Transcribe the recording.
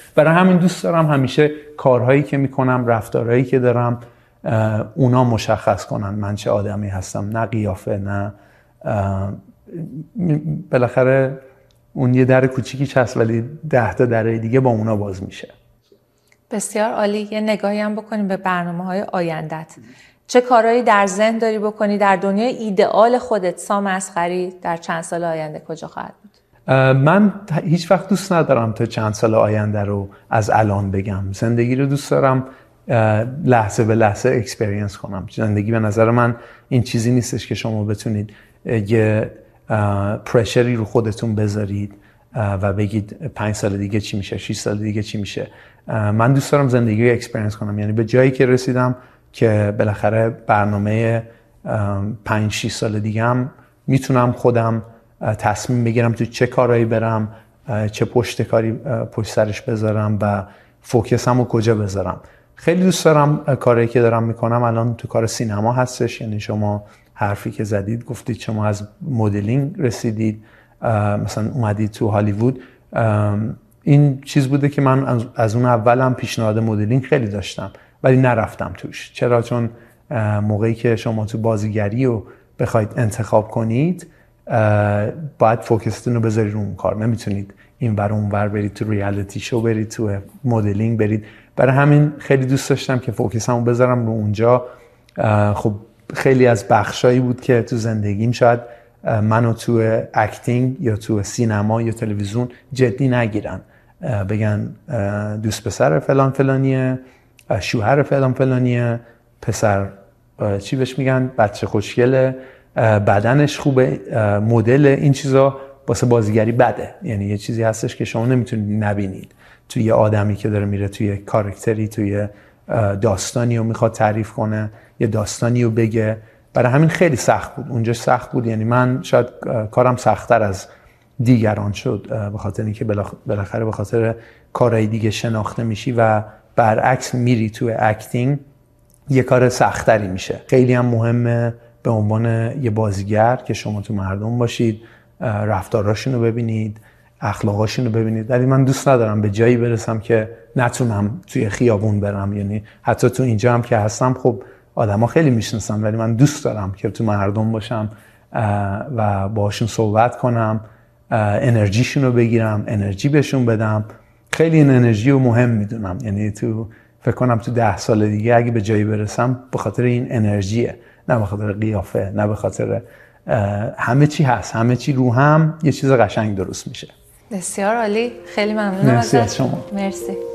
برای همین دوست دارم همیشه کارهایی که میکنم، رفتارهایی که دارم، اونا مشخص کنن من چه آدمی هستم، نه قیافه، نه بالاخره اون یه در کوچیکیش هست ولی 10 تا در دیگه با اونا باز میشه. بسیار عالی. یه نگاهی هم بکنیم به برنامه‌های آیندت. چه کارهایی در ذهن داری بکنی؟ در دنیای ایدئال خودت سام اصغری در چند سال آینده کجا خواهد بود؟ من هیچ وقت دوست ندارم تا چند سال آینده رو از الان بگم. زندگی رو دوست دارم لحظه به لحظه اکسپریانس کنم. زندگی به نظر من این چیزی نیستش که شما بتونید یه پرشری رو خودتون بذارید و بگید 5 سال دیگه چی میشه، 6 سال دیگه چی میشه. من دوست دارم زندگی رو اکسپریانس کنم، یعنی به جایی که رسیدم که بالاخره برنامه 5-6 سال دیگه هم میتونم خودم تصمیم بگیرم تو چه کارهایی برم، چه پشت سرش بذارم و فوکسم رو کجا بذارم. خیلی دوست دارم کاری که دارم میکنم الان تو کار سینما هستش. یعنی شما حرفی که زدید گفتید شما از مدلینگ رسیدید، مثلا اومدید تو هالیوود. این چیز بوده که من از اون اولم پیشنهاد مدلینگ خیلی داشتم ولی نرفتم توش. چرا؟ چون موقعی که شما تو بازیگری رو بخواید انتخاب کنید باید فوکستون رو بذارید رو اون کار. نمیتونید این ور اون ور برید تو ریالیتی شو، برید تو مدلینگ برید. برای همین خیلی دوست داشتم که فوکسمو بذارم رو اونجا. خب خیلی از بخشایی بود که تو زندگیم شاید منو تو اکتینگ یا تو سینما یا تلویزیون جدی نگیرن، بگن دوست پسر فلان فلانیه، شوهر فلان فلانیه، پسر چی بهش میگن، بچه خوشگله، بدنش خوبه، مدل. این چیزا واسه بازیگری بده. یعنی یه چیزی هستش که شما نمیتونید نبینید توی یه آدمی که داره میره توی کاراکتری، توی داستانی رو میخواد تعریف کنه، یه داستانی رو بگه. برای همین خیلی سخت بود اونجا، سخت بود. یعنی من شاید کارم سخت‌تر از دیگران شد به خاطر اینکه بالاخره به خاطر کارهای دیگه شناخته میشی و برعکس میری توی اکتینگ یه کار سخت‌تری میشه. خیلی هم مهمه به عنوان یه بازیگر که شما تو مردم باشید، رفتاراشون رو ببینید، اخلاقاشون رو ببینید. ولی من دوست ندارم به جایی برسم که نتونم توی خیابون برم. یعنی حتی تو اینجا هم که هستم خب آدما خیلی میشناسن ولی من دوست دارم که تو مردم باشم و باهاشون صحبت کنم، انرژیشون رو بگیرم، انرژی بهشون بدم. خیلی این انرژی رو مهم میدونم. یعنی فکر کنم تو 10 سال دیگه اگه به جایی برسم به خاطر این انرژیه، نه به خاطر قیافه، نه به خاطر همه چی هست. همه چی رو هم یه چیز قشنگ درست میشه. بسیار عالی. خیلی ممنونم ازت. مرسی از شما. مرسی.